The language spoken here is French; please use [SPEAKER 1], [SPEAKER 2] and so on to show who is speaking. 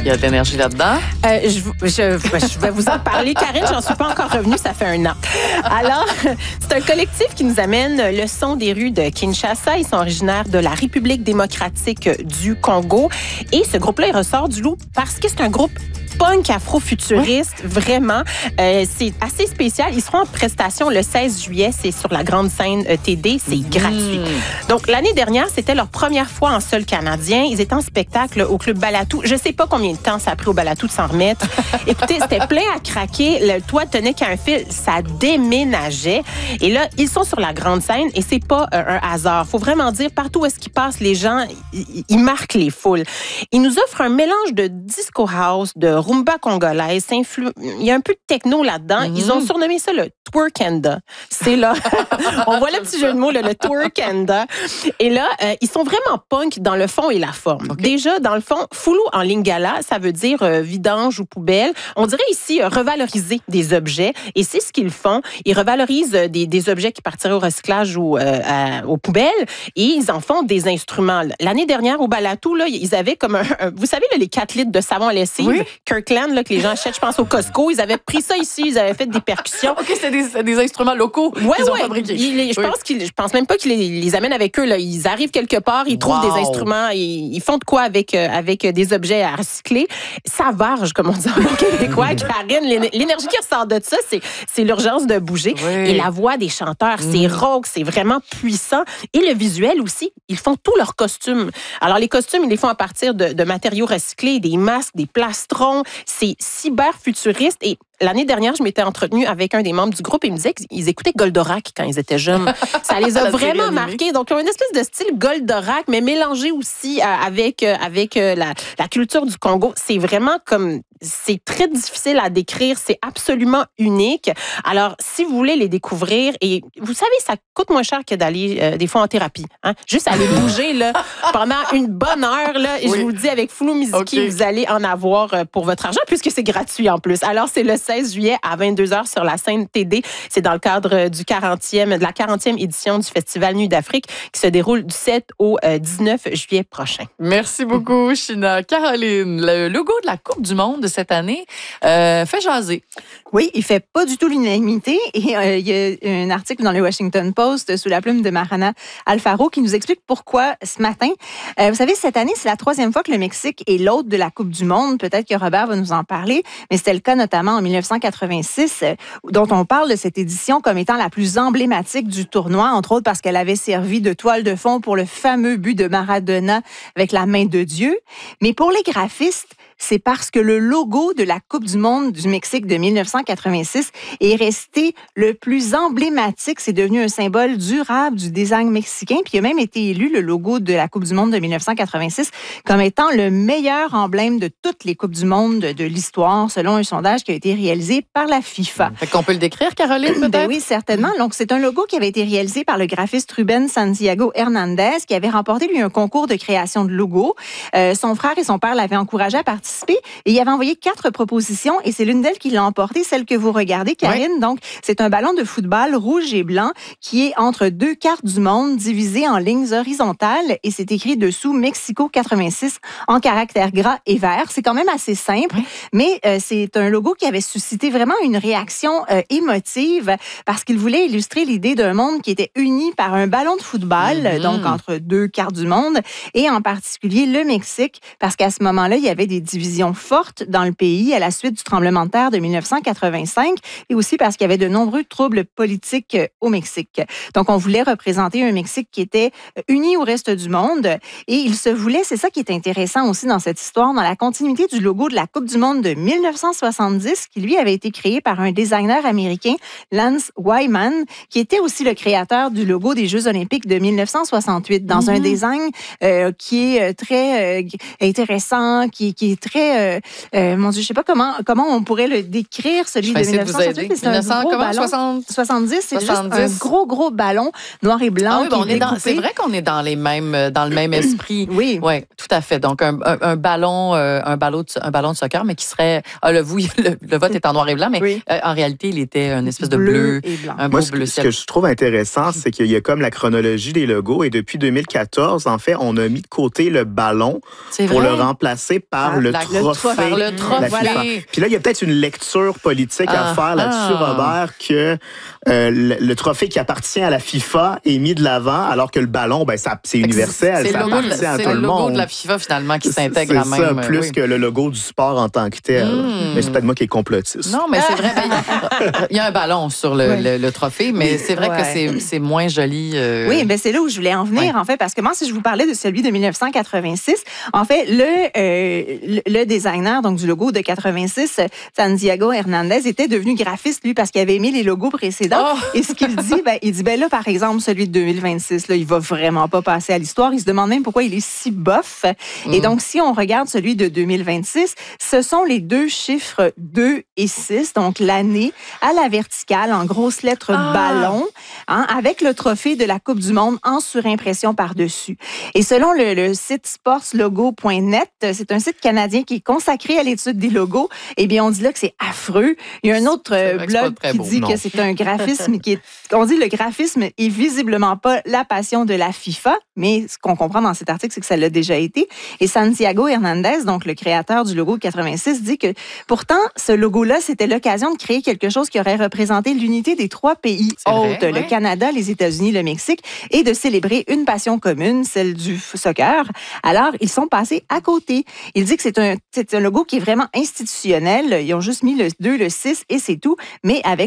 [SPEAKER 1] Il y a de l'énergie là-dedans.
[SPEAKER 2] Je vais vous en parler. Karine, j'en suis pas encore revenue, ça fait 1 an. Alors, c'est un collectif qui nous amène le son des rues de Kinshasa. Ils sont originaires de la République démocratique du Congo. Et ce groupe-là, il ressort du lot parce que c'est un groupe punk afro-futuriste, vraiment. C'est assez spécial. Ils seront en prestation le 16 juillet. C'est sur la grande scène TD. C'est gratuit. Donc, l'année dernière, c'était leur première fois en sol canadien. Ils étaient en spectacle au Club Balatou. Je sais pas combien de temps ça a pris au Balatou de s'en remettre. Écoutez, c'était plein à craquer. Le toit tenait qu'un fil. Ça déménageait. Et là, ils sont sur la grande scène et c'est pas un hasard. Faut vraiment dire, partout où est-ce qu'ils passent, les gens, ils marquent les foules. Ils nous offrent un mélange de disco house, de rumba congolaise. Il y a un peu de techno là-dedans. Ils ont surnommé ça le twerkanda. C'est là. On voit le petit jeu de mots, le twerkanda. Et là, ils sont vraiment punk dans le fond et la forme. Okay. Déjà, dans le fond, foulou en lingala, ça veut dire vidange ou poubelle. On dirait ici revaloriser des objets. Et c'est ce qu'ils font. Ils revalorisent des objets qui partiraient au recyclage ou aux poubelles et ils en font des instruments. L'année dernière, au Balatou, là, ils avaient comme vous savez, là, les 4 litres de savon à lessive, Kirkland, là, que les gens achètent, je pense, au Costco. Ils avaient pris ça ici, ils avaient fait des percussions.
[SPEAKER 1] OK, c'est des instruments locaux qu'ils ont fabriqués.
[SPEAKER 2] Je pense même pas qu'ils les amènent avec eux. Là. Ils arrivent quelque part, ils trouvent des instruments, ils font de quoi avec des objets à recycler. Ça varge, comme on dit en bon québécois, Karine. L'énergie qui ressort de ça, c'est l'urgence de bouger. Oui. Et la voix des chanteurs, c'est rauque, c'est vraiment puissant. Et le visuel aussi, ils font tous leurs costumes. Alors, les costumes, ils les font à partir de matériaux recyclés, des masques, des plastrons. C'est cyber futuriste. Et l'année dernière, je m'étais entretenue avec un des membres du groupe et il me disait qu'ils écoutaient Goldorak quand ils étaient jeunes. Ça les a vraiment marqués. Donc, ils ont une espèce de style Goldorak, mais mélangé aussi avec la culture du Congo. C'est vraiment comme... C'est très difficile à décrire. C'est absolument unique. Alors, si vous voulez les découvrir, et vous savez, ça coûte moins cher que d'aller des fois en thérapie. Hein? Juste aller bouger là, pendant une bonne heure. Là, et je vous le dis, avec Foulou Mizuki, vous allez en avoir pour votre argent, puisque c'est gratuit en plus. Alors, c'est le 16 juillet à 22h sur la scène TD. C'est dans le cadre de la 40e édition du Festival Nuit d'Afrique qui se déroule du 7 au 19 juillet prochain.
[SPEAKER 1] Merci beaucoup, China. Caroline, le logo de la Coupe du Monde cette année fait jaser.
[SPEAKER 3] Oui, il fait pas du tout l'unanimité. Et il y a un article dans le Washington Post sous la plume de Marana Alfaro qui nous explique pourquoi ce matin. Vous savez, cette année, c'est la 3e fois que le Mexique est l'hôte de la Coupe du Monde. Peut-être que Robert va nous en parler, mais c'était le cas notamment en 1986, dont on parle de cette édition comme étant la plus emblématique du tournoi, entre autres parce qu'elle avait servi de toile de fond pour le fameux but de Maradona avec la main de Dieu. Mais pour les graphistes, c'est parce que le logo de la Coupe du monde du Mexique de 1986 est resté le plus emblématique. C'est devenu un symbole durable du design mexicain. Puis il a même été élu, le logo de la Coupe du monde de 1986, comme étant le meilleur emblème de toutes les Coupes du monde de l'histoire, selon un sondage qui a été réalisé par la FIFA.
[SPEAKER 1] Fait qu'on peut le décrire, Caroline, peut-être?
[SPEAKER 3] Ben oui, certainement. Donc, c'est un logo qui avait été réalisé par le graphiste Ruben Santiago Hernandez, qui avait remporté, lui, un concours de création de logo. Son frère et son père l'avaient encouragé à participer. Et il avait envoyé 4 propositions et c'est l'une d'elles qui l'a emporté, celle que vous regardez, Karine. Oui. Donc, c'est un ballon de football rouge et blanc qui est entre 2 cartes du monde divisées en lignes horizontales et c'est écrit dessous Mexico 86 en caractères gras et verts. C'est quand même assez simple, mais c'est un logo qui avait suscité vraiment une réaction émotive parce qu'il voulait illustrer l'idée d'un monde qui était uni par un ballon de football, donc entre 2 cartes du monde et en particulier le Mexique parce qu'à ce moment-là, il y avait des divisions fortes dans le pays à la suite du tremblement de terre de 1985 et aussi parce qu'il y avait de nombreux troubles politiques au Mexique. Donc, on voulait représenter un Mexique qui était uni au reste du monde et il se voulait, c'est ça qui est intéressant aussi dans cette histoire, dans la continuité du logo de la Coupe du monde de 1970 qui, lui, avait été créé par un designer américain, Lance Wyman, qui était aussi le créateur du logo des Jeux olympiques de 1968 dans un design qui est très intéressant, qui est très... mon Dieu, je ne sais pas comment on pourrait le décrire, celui de 1968.
[SPEAKER 1] C'est un gros ballon.
[SPEAKER 3] 70, c'est juste un gros ballon noir et blanc.
[SPEAKER 1] Ah oui, c'est vrai qu'on est dans le même esprit.
[SPEAKER 3] Oui.
[SPEAKER 1] Ouais, tout à fait. Donc, un ballon de soccer, mais qui serait... le vote est en noir et blanc, mais en réalité, il était une espèce de bleu
[SPEAKER 3] et blanc.
[SPEAKER 1] un beau
[SPEAKER 4] Moi,
[SPEAKER 1] bleu
[SPEAKER 4] ce
[SPEAKER 1] ciel.
[SPEAKER 4] que je trouve intéressant, c'est qu'il y a comme la chronologie des logos et depuis 2014, en fait, on a mis de côté le ballon
[SPEAKER 1] C'est
[SPEAKER 4] pour
[SPEAKER 1] vrai?
[SPEAKER 4] le remplacer par le trophée.
[SPEAKER 1] Par le trophée.
[SPEAKER 4] La FIFA. Puis là, il y a peut-être une lecture politique à faire là-dessus, Robert, que le trophée qui appartient à la FIFA est mis de l'avant, alors que le ballon, ben, c'est universel, ça appartient à tout
[SPEAKER 1] C'est
[SPEAKER 4] le
[SPEAKER 1] le logo
[SPEAKER 4] monde.
[SPEAKER 1] de la FIFA, finalement, qui s'intègre à
[SPEAKER 4] C'est
[SPEAKER 1] même.
[SPEAKER 4] ça, plus que le logo du sport en tant que tel. Mais c'est peut-être moi qui est complotiste.
[SPEAKER 1] Non, mais c'est vrai. Il y a un ballon sur le trophée, mais c'est vrai que c'est moins joli.
[SPEAKER 3] Oui, ben c'est là où je voulais en venir, en fait, parce que moi, si je vous parlais de celui de 1986, en fait, le designer donc du logo de 86, Santiago Hernandez, était devenu graphiste, lui, parce qu'il avait aimé les logos précédents.
[SPEAKER 1] Oh!
[SPEAKER 3] Et ce qu'il dit, il dit, là, par exemple, celui de 2026, là, il va vraiment pas passer à l'histoire. Il se demande même pourquoi il est si bof. Et donc, si on regarde celui de 2026, ce sont les deux chiffres 2 et 6, donc l'année à la verticale, en grosses lettres ballon, avec le trophée de la Coupe du Monde en surimpression par-dessus. Et selon le site sportslogo.net, c'est un site canadien qui est consacré à l'étude des logos, eh bien, on dit là que c'est affreux. Il y a un autre blog qui dit que c'est un graphisme on dit le graphisme est visiblement pas la passion de la FIFA, mais ce qu'on comprend dans cet article, c'est que ça l'a déjà été. Et Santiago Hernandez, donc le créateur du logo 86, dit que pourtant, ce logo-là, c'était l'occasion de créer quelque chose qui aurait représenté l'unité des 3 pays hôtes, le Canada, les États-Unis, le Mexique, et de célébrer une passion commune, celle du soccer. Alors, ils sont passés à côté. Il dit que c'est un logo qui est vraiment institutionnel. Ils ont juste mis le 2, le 6 et c'est tout, mais avec